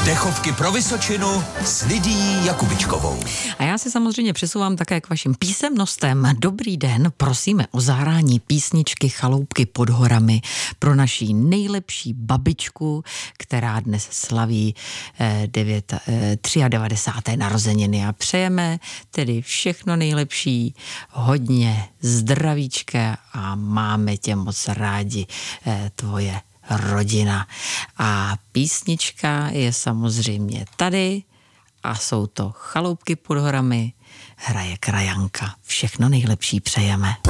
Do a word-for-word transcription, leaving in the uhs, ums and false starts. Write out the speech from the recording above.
Dechovky pro Vysočinu s Lidií Jakubičkovou. A já se samozřejmě přesouvám také k vašim písemnostem. Dobrý den, prosíme o zahrání písničky Chaloupky pod horami pro naší nejlepší babičku, která dnes slaví eh, devět, eh, devadesát tři narozeniny a přejeme tedy všechno nejlepší, hodně zdravíčka a máme tě moc rádi, eh, tvoje rodina. A písnička je samozřejmě tady a jsou to Chaloupky pod horami, hraje krajanka. Všechno nejlepší přejeme.